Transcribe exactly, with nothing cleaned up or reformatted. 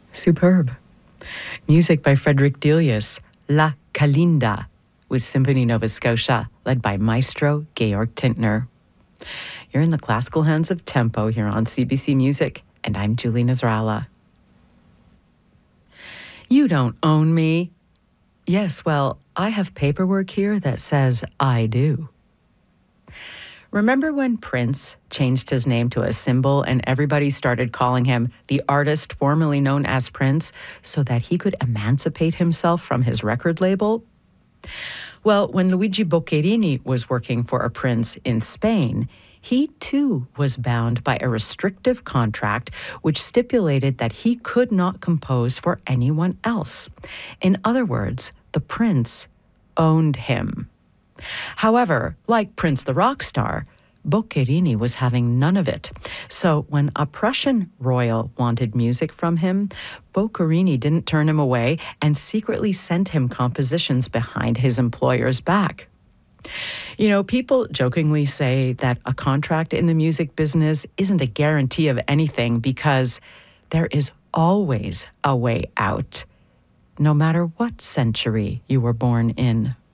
Superb. Music by Frederick Delius, La Calinda, with Symphony Nova Scotia, led by Maestro Georg Tintner. You're in the classical hands of tempo here on C B C Music, and I'm Julie Nasrallah. You don't own me. Yes, well, I have paperwork here that says I do. Remember when Prince changed his name to a symbol and everybody started calling him the artist formerly known as Prince so that he could emancipate himself from his record label? Well, when Luigi Boccherini was working for a prince in Spain, he too was bound by a restrictive contract which stipulated that he could not compose for anyone else. In other words, the prince owned him. However, like Prince the rock star, Boccherini was having none of it. So when a Prussian royal wanted music from him, Boccherini didn't turn him away and secretly sent him compositions behind his employer's back. You know, people jokingly say that a contract in the music business isn't a guarantee of anything because there is always a way out, no matter what century you were born in.